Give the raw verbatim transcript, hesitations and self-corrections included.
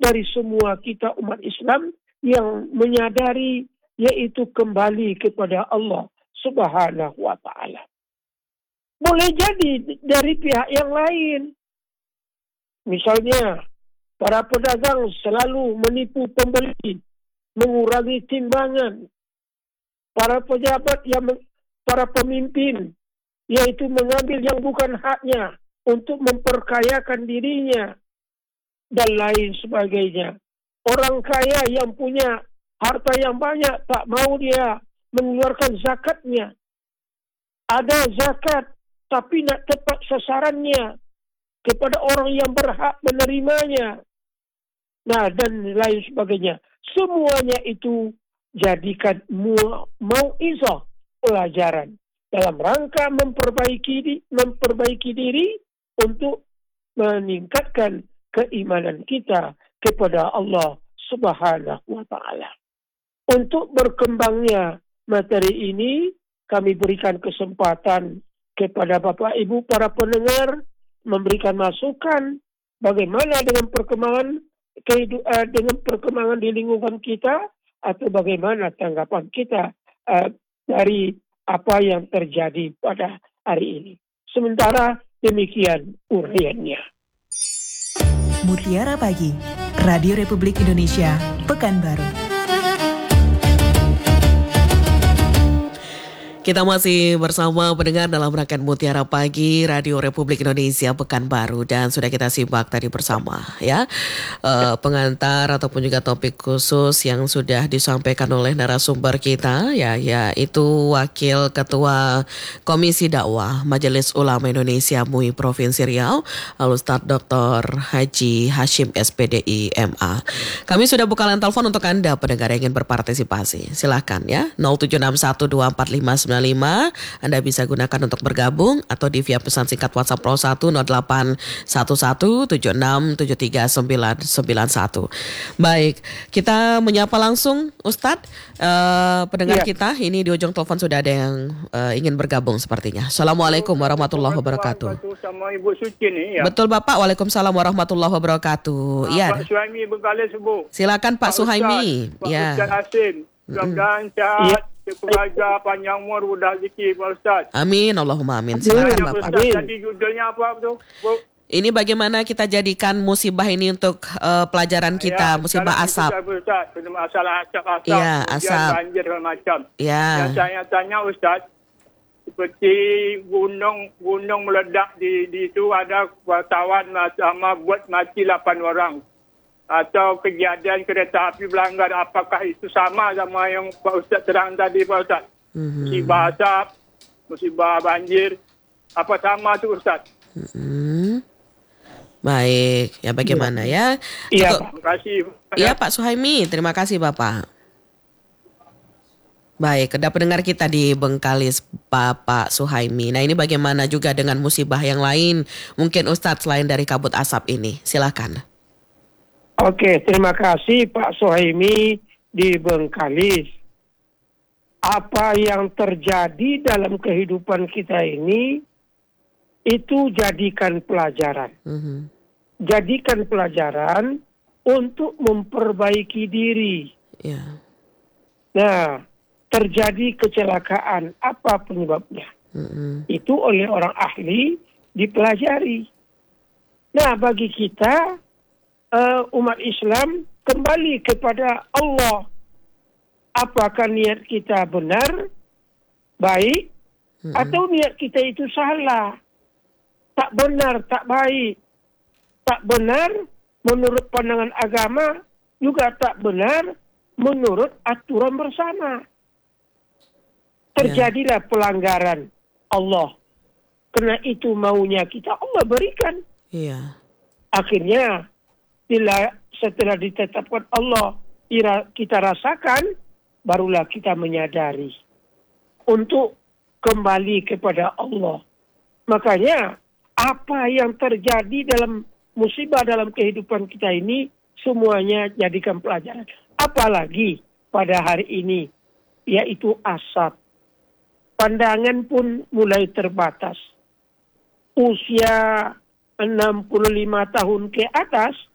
dari semua kita umat Islam yang menyadari, yaitu kembali kepada Allah Subhanahu wa Ta'ala. Boleh jadi dari pihak yang lain. Misalnya, para pedagang selalu menipu pembeli, mengurangi timbangan. Para pejabat yang para pemimpin, yaitu mengambil yang bukan haknya untuk memperkayakan dirinya dan lain sebagainya. Orang kaya yang punya harta yang banyak tak mau dia mengeluarkan zakatnya. Ada zakat tapi nak tepat sasarannya kepada orang yang berhak menerimanya. Nah, dan lain sebagainya. Semuanya itu jadikan mau'izah, pelajaran dalam rangka memperbaiki memperbaiki diri untuk meningkatkan keimanan kita kepada Allah Subhanahu wa Ta'ala. Untuk berkembangnya materi ini, kami berikan kesempatan kepada Bapak Ibu para pendengar memberikan masukan bagaimana dengan perkembangan kehidupan, dengan perkembangan di lingkungan kita, atau bagaimana tanggapan kita uh, dari apa yang terjadi pada hari ini. Sementara demikian uraiannya. Mutiara Pagi, Radio Republik Indonesia, Pekanbaru. Kita masih bersama pendengar dalam rangkaian Mutiara Pagi Radio Republik Indonesia Pekanbaru, dan sudah kita simak tadi bersama ya uh, pengantar ataupun juga topik khusus yang sudah disampaikan oleh narasumber kita ya, yaitu Wakil Ketua Komisi Dakwah Majelis Ulama Indonesia M U I Provinsi Riau, Al-Ustadz Doktor Haji Hashim S P D I M A. Kami sudah buka line telepon untuk Anda pendengar yang ingin berpartisipasi. Silakan ya, nol tujuh enam satu dua empat lima sembilan lima. Anda bisa gunakan untuk bergabung atau di via pesan singkat WhatsApp nol satu nol delapan satu satu tujuh enam tujuh tiga sembilan sembilan satu. Baik, kita menyapa langsung Ustadz uh, pendengar ya. Kita ini di ujung telepon sudah ada yang uh, ingin bergabung sepertinya. Assalamualaikum warahmatullahi wabarakatuh. Sama Ibu Suci nih ya. Betul Bapak, Waalaikumsalam warahmatullahi wabarakatuh. Ya. Pak Suhaimi Bengkalis Subuh. Silakan Pak, Pak Suhaimi. Pak ya. Ustaz Hasim. Mudah-mudahan sehat. Keluarga panjang umur, mudah rezeki Pak Ustaz. Amin, Allahumma amin. Silakan Bapak. Ustaz, jadi judulnya apa tu? Ini bagaimana kita jadikan musibah ini untuk uh, pelajaran kita, ya, musibah asap. Ustaz, masalah asap-asap, ya, asap. banjir dan macam. Ya. Yang saya tanya Ustaz, seperti gunung gunung meledak di di itu ada wartawan sama buat mati lapan orang. Atau kejadian kereta api berlanggar, apakah itu sama sama yang Pak Ustaz terang tadi Pak Ustaz? Mm-hmm. Musibah asap, musibah banjir, apa sama tu Ustaz? Mm-hmm. Baik, ya bagaimana ya? Iya, terima kasih. Iya Pak Suhaimi, terima kasih Bapak. Baik, ada pendengar kita di Bengkalis Bapak Suhaimi. Nah ini bagaimana juga dengan musibah yang lain? Mungkin Ustadz selain dari kabut asap ini, silakan. Oke, terima kasih Pak Suhaimi di Bengkalis. Apa yang terjadi dalam kehidupan kita ini, itu jadikan pelajaran. Mm-hmm. Jadikan pelajaran untuk memperbaiki diri. Yeah. Nah, terjadi kecelakaan, apa penyebabnya? Mm-hmm. Itu oleh orang ahli dipelajari. Nah, bagi kita, Uh, umat Islam kembali kepada Allah. Apakah niat kita benar, baik, hmm. atau niat kita itu salah, tak benar, tak baik, tak benar menurut pandangan agama, juga tak benar menurut aturan bersama. Terjadilah yeah. pelanggaran Allah. Karena itu maunya kita Allah berikan. Yeah. Akhirnya Bila setelah ditetapkan Allah kita rasakan, barulah kita menyadari untuk kembali kepada Allah. Makanya apa yang terjadi dalam musibah dalam kehidupan kita ini semuanya jadikan pelajaran. Apalagi pada hari ini, yaitu asap. Pandangan pun mulai terbatas. Usia enam puluh lima tahun ke atas